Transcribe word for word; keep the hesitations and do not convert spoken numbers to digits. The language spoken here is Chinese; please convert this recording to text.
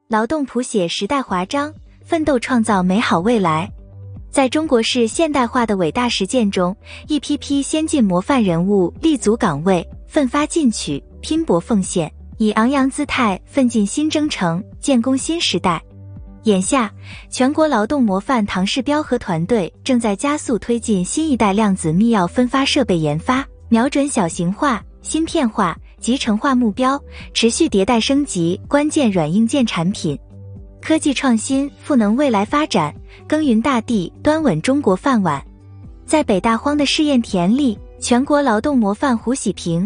劳动谱写时代华章，奋斗创造美好未来。在中国式现代化的伟大实践中，一批批先进模范人物立足岗位，奋发进取，拼搏奉献，以昂扬姿态奋进新征程，建功新时代。眼下，全国劳动模范唐世标和团队正在加速推进新一代量子密钥分发设备研发，瞄准小型化、芯片化、集成化目标，持续迭代升级关键软硬件产品。科技创新赋能未来发展，耕耘大地，端稳中国饭碗。在北大荒的试验田里，全国劳动模范胡喜平